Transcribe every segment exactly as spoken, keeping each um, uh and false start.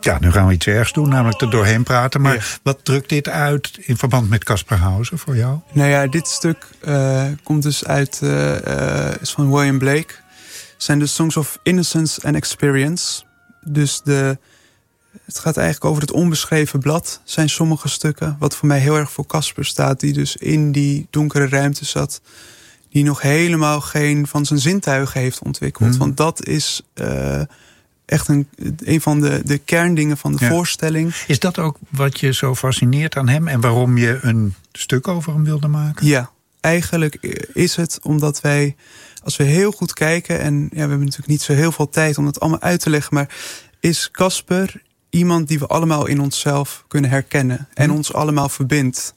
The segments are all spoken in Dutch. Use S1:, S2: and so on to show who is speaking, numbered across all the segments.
S1: Ja, nu gaan we iets ergs doen, namelijk er doorheen praten. Maar
S2: ja.
S1: wat drukt dit uit in verband met Caspar Hauser voor jou?
S2: Nou ja, dit stuk uh, komt dus uit uh, uh, is van William Blake. Het zijn de Songs of Innocence and Experience. Dus de, het gaat eigenlijk over het onbeschreven blad, zijn sommige stukken. Wat voor mij heel erg voor Caspar staat, die dus in die donkere ruimte zat. Die nog helemaal geen van zijn zintuigen heeft ontwikkeld. Hmm. Want dat is uh, echt een, een van de, de kerndingen van de ja. voorstelling.
S1: Is dat ook wat je zo fascineert aan hem en waarom je een stuk over hem wilde maken?
S2: Ja, eigenlijk is het omdat wij, als we heel goed kijken, en ja, we hebben natuurlijk niet zo heel veel tijd om het allemaal uit te leggen, maar is Caspar iemand die we allemaal in onszelf kunnen herkennen hmm. en ons allemaal verbindt.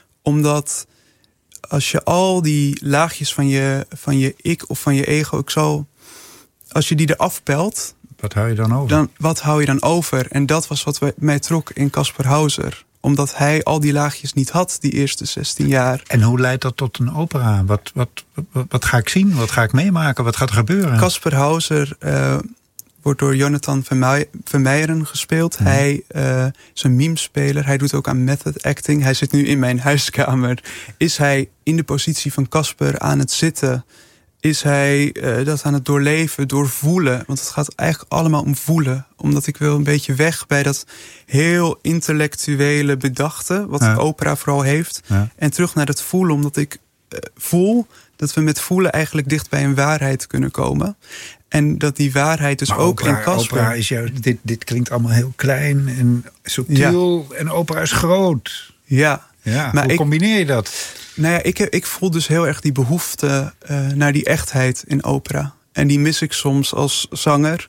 S2: Omdat als je al die laagjes van je, van je ik of van je ego, ik zal, als je die eraf pelt,
S1: wat hou je dan over?
S2: Dan, wat hou je dan over? En dat was wat mij trok in Caspar Hauser. Omdat hij al die laagjes niet had, die eerste zestien jaar.
S1: En hoe leidt dat tot een opera? Wat, wat, wat, wat ga ik zien? Wat ga ik meemaken? Wat gaat er gebeuren?
S2: Caspar Hauser uh, wordt door Jonathan Vermeijeren gespeeld. Hmm. Hij uh, is een mimespeler. Hij doet ook aan method acting. Hij zit nu in mijn huiskamer. Is hij in de positie van Caspar aan het zitten? Is hij uh, dat aan het doorleven, doorvoelen? Want het gaat eigenlijk allemaal om voelen. Omdat ik wil een beetje weg bij dat heel intellectuele bedachte, wat ja. de opera vooral heeft. Ja. En terug naar het voelen, omdat ik uh, voel dat we met voelen eigenlijk dicht bij een waarheid kunnen komen. En dat die waarheid dus maar ook
S1: opera,
S2: in Caspar.
S1: Opera is juist, dit, dit klinkt allemaal heel klein en subtiel. Ja. En opera is groot.
S2: Ja.
S1: ja
S2: maar
S1: hoe
S2: ik,
S1: combineer je dat?
S2: Nou ja, ik, ik voel dus heel erg die behoefte uh, naar die echtheid in opera. En die mis ik soms als zanger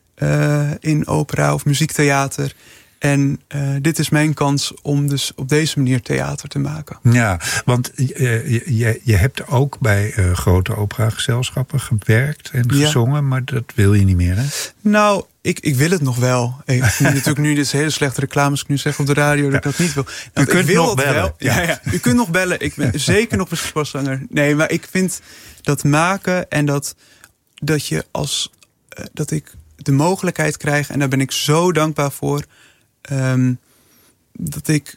S2: uh, in opera of muziektheater. En uh, dit is mijn kans om dus op deze manier theater te maken.
S1: Ja, want uh, je, je hebt ook bij uh, grote operagezelschappen gewerkt en gezongen, ja. maar dat wil je niet meer, hè?
S2: Nou, ik, ik wil het nog wel. Ik natuurlijk nu dit is hele slechte reclame als ik nu zeg op de radio dat ja. ik dat niet wil.
S1: Nou, U kunt
S2: ik wil
S1: nog bellen.
S2: Wel. Ja. Ja, ja. U kunt nog bellen. Ik ben zeker nog beschikbaar zanger. Nee, maar ik vind dat maken en dat, dat je als uh, dat ik de mogelijkheid krijg, en daar ben ik zo dankbaar voor. Um, dat ik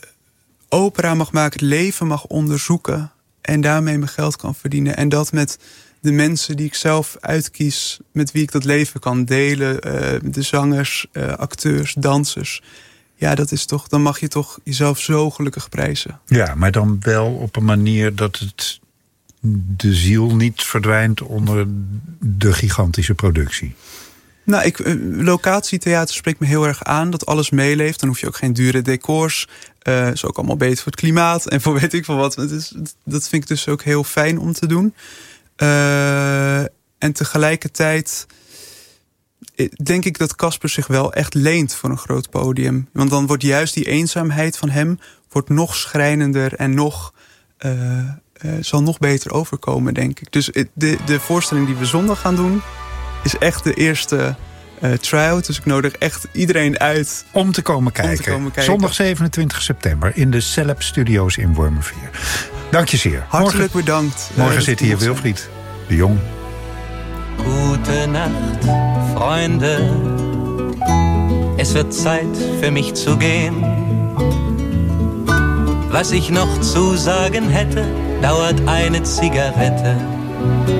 S2: opera mag maken, het leven mag onderzoeken en daarmee mijn geld kan verdienen. En dat met de mensen die ik zelf uitkies, met wie ik dat leven kan delen. Uh, de zangers, uh, acteurs, dansers. Ja, dat is toch, dan mag je toch jezelf zo gelukkig prijzen.
S1: Ja, maar dan wel op een manier dat het de ziel niet verdwijnt onder de gigantische productie.
S2: Nou, ik, locatietheater spreekt me heel erg aan. Dat alles meeleeft. Dan hoef je ook geen dure decors. Uh, is ook allemaal beter voor het klimaat. En voor weet ik veel wat. Het is, dat vind ik dus ook heel fijn om te doen. Uh, en tegelijkertijd denk ik dat Caspar zich wel echt leent voor een groot podium. Want dan wordt juist die eenzaamheid van hem wordt nog schrijnender en nog uh, uh, zal nog beter overkomen, denk ik. Dus de, de voorstelling die we zondag gaan doen is echt de eerste uh, try-out. Dus ik nodig echt iedereen uit
S1: om te komen kijken. Te komen kijken. Zondag zevenentwintig september in de Celeb Studios in Wormerveer. Dank je zeer.
S2: Hartelijk morgen, bedankt.
S1: Morgen uh, zit hier Wilfried de Jong.
S3: Gute Nacht, Freunde. Es wird Zeit für mich zu gehen. Was ich noch zu sagen hätte, dauert eine Zigarette.